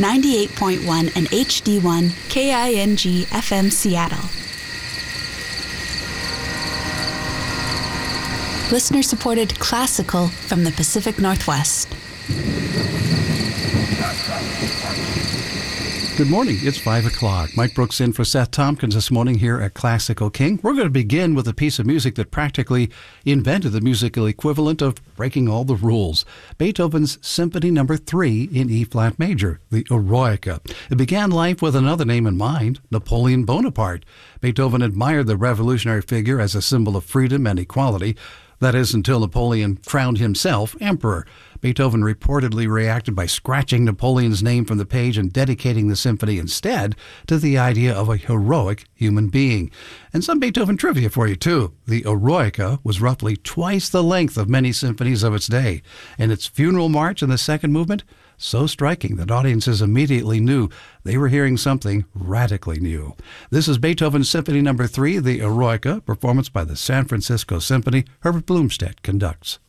98.1 and HD1 KING FM Seattle. Listener-supported classical from the Pacific Northwest. Good morning. It's 5 o'clock. Mike Brooks in for Seth Tompkins this morning here at Classical King. We're going to begin with a piece of music that practically invented the musical equivalent of breaking all the rules. Beethoven's Symphony No. 3 in E-flat major, the Eroica. It began life with another name in mind, Napoleon Bonaparte. Beethoven admired the revolutionary figure as a symbol of freedom and equality. That is, until Napoleon crowned himself emperor. Beethoven reportedly reacted by scratching Napoleon's name from the page and dedicating the symphony instead to the idea of a heroic human being. And some Beethoven trivia for you, too. The Eroica was roughly twice the length of many symphonies of its day, and its funeral march in the second movement, so striking that audiences immediately knew they were hearing something radically new. This is Beethoven's Symphony No. 3, the Eroica, performance by the San Francisco Symphony. Herbert Blumstedt conducts.